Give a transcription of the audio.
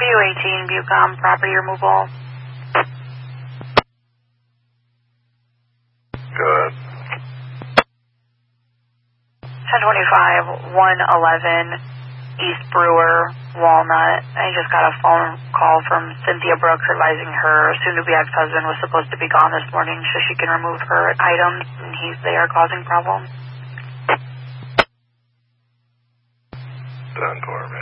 WU18 Bucom property removal. Good. 1025 111 East Brewer, Walnut. I just got a phone call from Cynthia Brooks advising her soon-to-be ex-husband was supposed to be gone this morning so she can remove her items, and they are causing problems. Done for me.